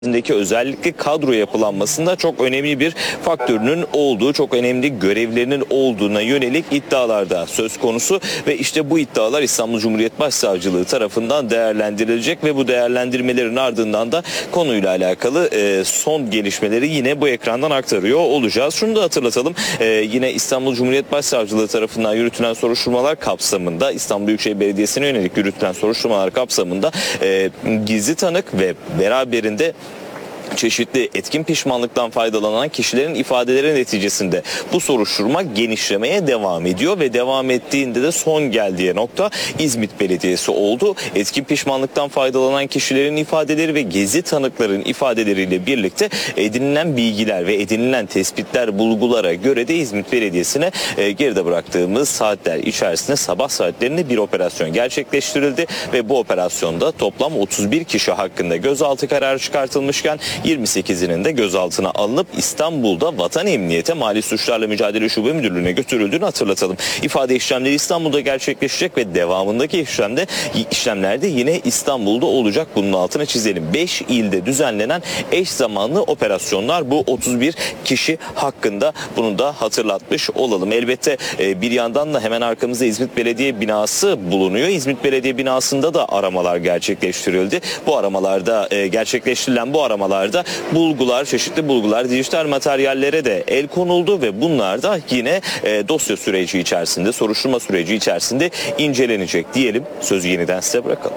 özellikle kadro yapılanmasında çok önemli bir faktörünün olduğu, çok önemli görevlerinin olduğuna yönelik iddialarda söz konusu ve işte bu iddialar İstanbul Cumhuriyet Başsavcılığı tarafından değerlendirilecek ve bu değerlendirmelerin ardından da konuyla alakalı son gelişmeleri yine bu ekrandan aktarıyor olacağız. Şunu da hatırlatalım, yine İstanbul Cumhuriyet Başsavcılığı tarafından yürütülen soruşturmalar kapsamında, İstanbul Büyükşehir Belediyesi'ne yönelik yürütülen soruşturmalar kapsamında gizli tanık ve beraberinde çeşitli etkin pişmanlıktan faydalanan kişilerin ifadeleri neticesinde bu soruşturma genişlemeye devam ediyor ve devam ettiğinde de son geldiği nokta İzmit Belediyesi oldu. Etkin pişmanlıktan faydalanan kişilerin ifadeleri ve gizli tanıkların ifadeleriyle birlikte edinilen bilgiler ve edinilen tespitler, bulgulara göre de İzmit Belediyesi'ne geride bıraktığımız saatler içerisinde sabah saatlerinde bir operasyon gerçekleştirildi ve bu operasyonda toplam 31 kişi hakkında gözaltı kararı çıkartılmışken 28'inin de gözaltına alınıp İstanbul'da Vatan Emniyeti Mali Suçlarla Mücadele Şube Müdürlüğü'ne götürüldüğünü hatırlatalım. İfade işlemleri İstanbul'da gerçekleşecek ve devamındaki işlemlerde yine İstanbul'da olacak. Bunun altına çizelim. 5 ilde düzenlenen eş zamanlı operasyonlar bu 31 kişi hakkında, bunu da hatırlatmış olalım. Elbette bir yandan da hemen arkamızda İzmit Belediye binası bulunuyor. İzmit Belediye binasında da aramalar gerçekleştirildi. Bu aramalarda gerçekleştirilen bu aramalarda bulgular, çeşitli bulgular, dijital materyallere de el konuldu ve bunlar da yine dosya süreci içerisinde, soruşturma süreci içerisinde incelenecek diyelim. Sözü yeniden size bırakalım.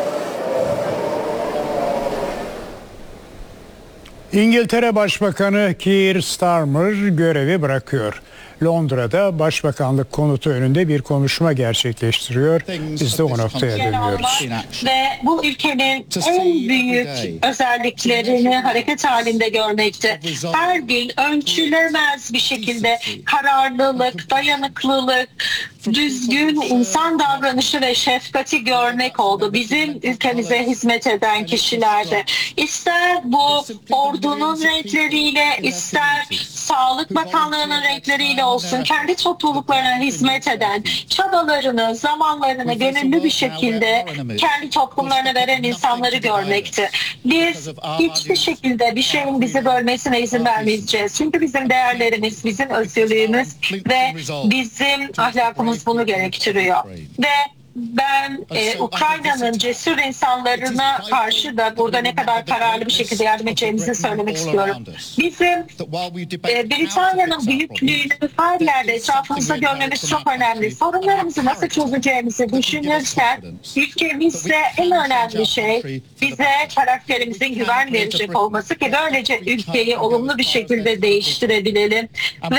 İngiltere Başbakanı Keir Starmer görevi bırakıyor. Londra'da Başbakanlık konutu önünde bir konuşma gerçekleştiriyor. Biz de o noktaya dönüyoruz. Ve bu ülkenin en büyük özelliklerini hareket halinde görmekte. Her gün ölçülemez bir şekilde kararlılık, dayanıklılık, düzgün insan davranışı ve şefkati görmek oldu. Bizim ülkemize hizmet eden kişilerde. İster bu ordunun renkleriyle, ister Sağlık Bakanlığı'nın renkleriyle olsun, kendi topluluklarına hizmet eden, çabalarını, zamanlarını gönüllü bir şekilde kendi toplumlarına veren insanları görmekte. Biz hiçbir şekilde bir şeyin bizi bölmesine izin vermeyeceğiz. Çünkü bizim değerlerimiz, bizim özgürlüğümüz ve bizim ahlakımız bunu gerektiriyor. Ve ben Ukrayna'nın cesur insanlarına karşı da burada ne kadar kararlı bir şekilde yardım edeceğimizi söylemek istiyorum. Bizim Britanya'nın büyüklüğünü her yerde etrafımızda görmemiz çok önemli. Sorunlarımızı nasıl çözeceğimizi düşünürken ülkemizde en önemli şey bize karakterimizin güven verecek olması ki böylece ülkeyi olumlu bir şekilde değiştirebilelim ve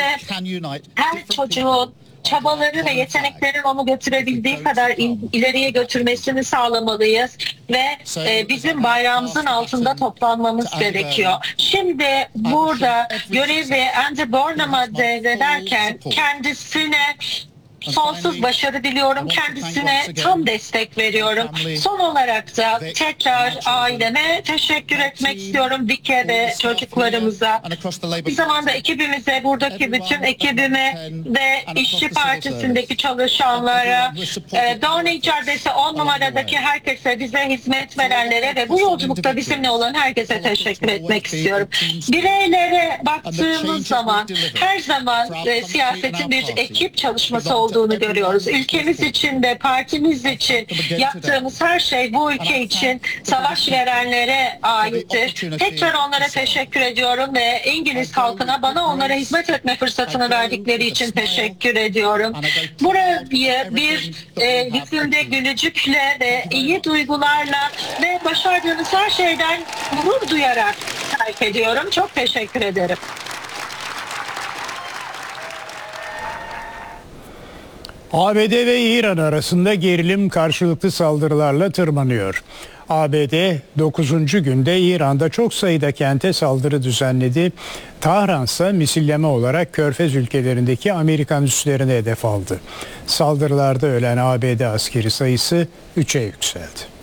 her çocuğun çabaları ve yeteneklerin onu götürebildiği kadar ileriye götürmesini sağlamalıyız ve bizim bayrağımızın altında toplanmamız gerekiyor. Şimdi burada görevi Andy Burnham'a devrederken kendisine sonsuz başarı diliyorum. Kendisine tam destek veriyorum. Son olarak da tekrar aileme teşekkür etmek istiyorum. Dike ve çocuklarımıza. Bir zamanda ekibimize, buradaki bütün ekibime ve İşçi Partisi'ndeki çalışanlara, Dorney Caddesi 10 numaradaki herkese, bize hizmet verenlere ve bu yolculukta bizimle olan herkese teşekkür etmek istiyorum. Bireylere baktığımız zaman her zaman siyasetin bir ekip çalışması olduğunu görüyoruz. Ülkemiz için de partimiz için yaptığımız her şey bu ülke için savaş verenlere aittir. Tekrar onlara teşekkür ediyorum ve İngiliz halkına bana onlara hizmet etme fırsatını verdikleri için teşekkür ediyorum. Burayı bir yüzünde gülücükle ve iyi duygularla ve başardığınız her şeyden gurur duyarak terk ediyorum. Çok teşekkür ederim. ABD ve İran arasında gerilim karşılıklı saldırılarla tırmanıyor. ABD 9. günde İran'da çok sayıda kente saldırı düzenledi. Tahran ise misilleme olarak Körfez ülkelerindeki Amerikan üslerine hedef aldı. Saldırılarda ölen ABD askeri sayısı 3'e yükseldi.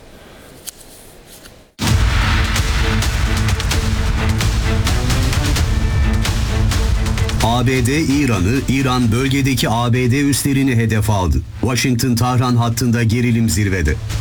ABD İran'ı, İran bölgedeki ABD üslerini hedef aldı. Washington-Tahran hattında gerilim zirvede.